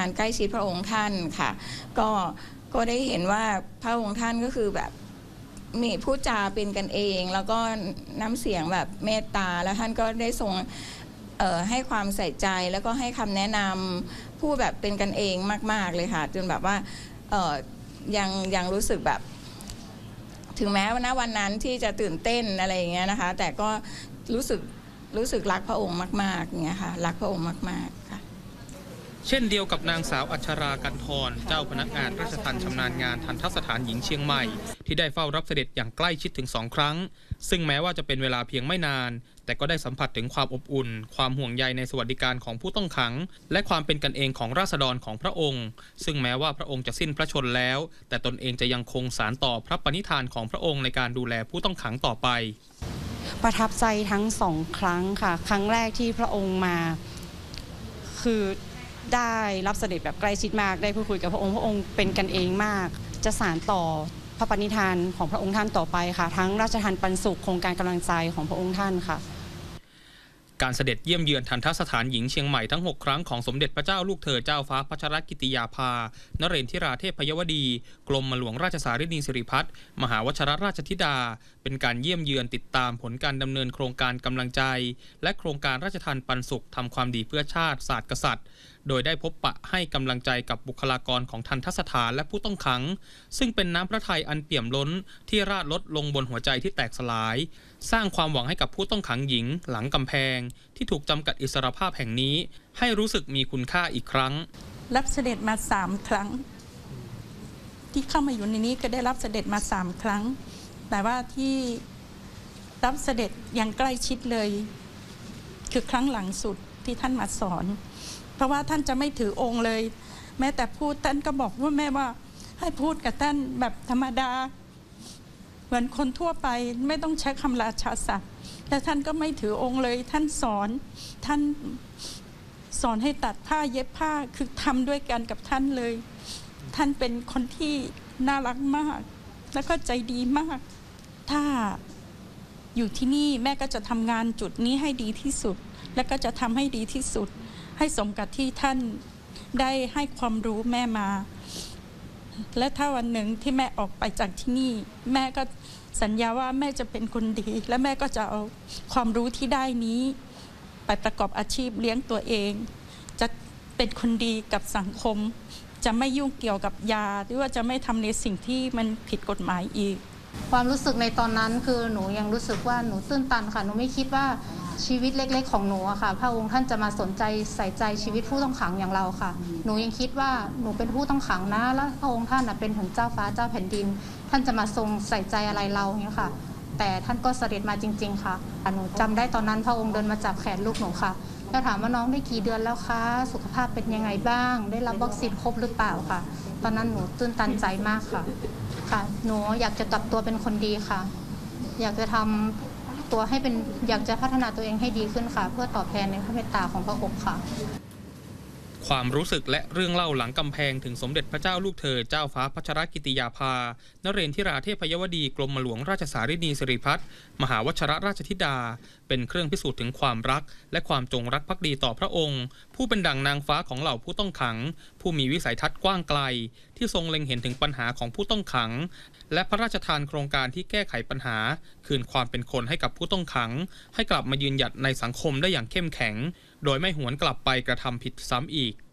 การใกล้ชิดพระองค์ท่านค่ะก็ได้เห็นว่าพระองค์ท่านก็คือแบบมีพูดจาเป็นกันเองแล้วก็น้ำเสียงแบบเมตตาแล้วท่านก็ได้ทรงให้ความใส่ใจแล้วก็ให้คำแนะนำพูดแบบเป็นกันเองมากๆเลยค่ะจนแบบว่ายังรู้สึกแบบถึงแม้ว่าณวันนั้นที่จะตื่นเต้นอะไรอย่างเงี้ยนะคะแต่ก็รู้สึกรักพระองค์มากๆอย่างเงี้ยค่ะรักพระองค์มากๆค่ะเช่นเดียวกับนางสาวอัชรากันทรเจ้าพนักงานราชทัณฑ์ชำนาญงานทันทสถานหญิงเชียงใหม่ที่ได้เฝ้ารับเสด็จอย่างใกล้ชิดถึง2 ครั้งซึ่งแม้ว่าจะเป็นเวลาเพียงไม่นานแต่ก็ได้สัมผัสถึงความอบอุ่นความห่วงใยในสวัสดิการของผู้ต้องขังและความเป็นกันเองของราษฎรของพระองค์ซึ่งแม้ว่าพระองค์จะสิ้นพระชนม์แล้วแต่ตนเองจะยังคงสานต่อพระปณิธานของพระองค์ในการดูแลผู้ต้องขังต่อไปประทับใจทั้ง2 ครั้งค่ะครั้งแรกที่พระองค์มาคือได้รับเสด็จแบบใกล้ชิดมากได้พูดคุยกับพระองค์เป็นกันเองมากจะสานต่อพระปณิธานของพระองค์ท่านต่อไปค่ะทั้งราชทานปันสุขโครงการกำลังใจของพระองค์ท่านค่ะการเสด็จเยี่ยมเยือนทัณฑสถานหญิงเชียงใหม่ทั้ง6 ครั้งของสมเด็จพระเจ้าลูกเธอเจ้าฟ้าพัชรกิติยาภานเรนทิราเทพยวดีกรมหลวงราชสารินีสิริพัฒน์มหาวชรราชธิดาเป็นการเยี่ยมเยือนติดตามผลการดำเนินโครงการกำลังใจและโครงการราชทานปันสุขทำความดีเพื่อชาติศาสตร์กษัตริย์โดยได้พบปะให้กำลังใจกับบุคลากรของทัณฑสถานและผู้ต้องขังซึ่งเป็นน้ำพระทัยอันเปี่ยมล้นที่ราดลดลงบนหัวใจที่แตกสลายสร้างความหวังให้กับผู้ต้องขังหญิงหลังกำแพงที่ถูกจำกัดอิสรภาพแห่งนี้ให้รู้สึกมีคุณค่าอีกครั้งรับเสด็จมา3 ครั้งที่เข้ามาอยู่ในนี้ก็ได้รับเสด็จมา3 ครั้งแต่ว่าที่รับเสด็จอย่างใกล้ชิดเลยคือครั้งหลังสุดที่ท่านมาสอนเพราะว่าท่านจะไม่ถือองค์เลยแม้แต่พูดท่านก็บอกว่าแม่ว่าให้พูดกับท่านแบบธรรมดาเหมือนคนทั่วไปไม่ต้องใช้คำราชาศัพท์แต่ท่านก็ไม่ถือองค์เลยท่านสอนให้ตัดผ้าเย็บผ้าคือทำด้วยกันกับท่านเลยท่านเป็นคนที่น่ารักมากแล้วก็ใจดีมากถ้าอยู่ที่นี่แม่ก็จะทำงานจุดนี้ให้ดีที่สุดและก็จะทำให้ดีที่สุดให้สมกับที่ท่านได้ให้ความรู้แม่มาและถ้าวันหนึ่งที่แม่ออกไปจากที่นี่แม่ก็สัญญาว่าแม่จะเป็นคนดีและแม่ก็จะเอาความรู้ที่ได้นี้ไปประกอบอาชีพเลี้ยงตัวเองจะเป็นคนดีกับสังคมจะไม่ยุ่งเกี่ยวกับยาหรือว่าจะไม่ทำในสิ่งที่มันผิดกฎหมายอีกความรู้สึกในตอนนั้นคือหนูยังรู้สึกว่าหนูตื้นตันค่ะหนูไม่คิดว่าชีวิตเล็กๆของหนูอะค่ะพระองค์ท่านจะมาสนใจใส่ใจชีวิตผู้ต้องขังอย่างเราค่ะหนูยังคิดว่าหนูเป็นผู้ต้องขังนะแล้วพระองค์ท่านเป็นถึงเจ้าฟ้าเจ้าแผ่นดินท่านจะมาทรงใส่ใจอะไรเราอย่างนี้ค่ะแต่ท่านก็เสด็จมาจริงๆค่ะหนูจำได้ตอนนั้นพระองค์เดินมาจับแขนลูกหนูค่ะแล้วถามว่าน้องได้กี่เดือนแล้วคะสุขภาพเป็นยังไงบ้างได้รับวัคซีนครบหรือเปล่าค่ะตอนนั้นหนูตื้นตันใจมากค่ะหนูอยากจะกลับตัวเป็นคนดีค่ะอยากจะทำตัวให้เป็นอยากจะพัฒนาตัวเองให้ดีขึ้นค่ะเพื่อตอบแทนในพระเมตตาของพระองค์ค่ะความรู้สึกและเรื่องเล่าหลังกำแพงถึงสมเด็จพระเจ้าลูกเธอเจ้าฟ้าพัชรกิติยาภานเรนทิราเทพยวดีกรมหลวงราชสารินีสิริพัฒน์มหาวชรราชธิดาเป็นเครื่องพิสูจน์ถึงความรักและความจงรักภักดีต่อพระองค์ผู้เป็นดั่งนางฟ้าของเหล่าผู้ต้องขังผู้มีวิสัยทัศน์กว้างไกลที่ทรงเล็งเห็นถึงปัญหาของผู้ต้องขังและพระราชทานโครงการที่แก้ไขปัญหาคืนความเป็นคนให้กับผู้ต้องขังให้กลับมายืนหยัดในสังคมได้อย่างเข้มแข็งโดยไม่หวนกลับไปกระทำผิดซ้ำอีก